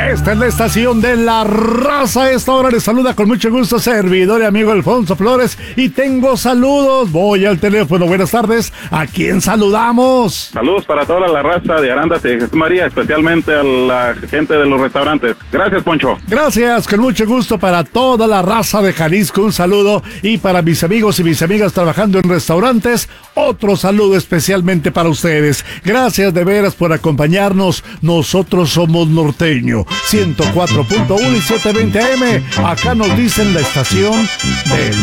Esta es la estación de La Raza. Esta hora les saluda con mucho gusto servidor y amigo Alfonso Flores. Y tengo saludos. Voy al teléfono. Buenas tardes. ¿A quién saludamos? Saludos para toda la raza de Arandas y Jesús María, especialmente a la gente de los restaurantes. Gracias, Poncho. Gracias, con mucho gusto para toda la raza de Jalisco. Un saludo. Y para mis amigos y mis amigas trabajando en restaurantes, otro saludo especialmente para ustedes. Gracias de veras por acompañarnos. Nosotros somos Norteño 104.1 y 720 AM. Acá nos dicen la estación de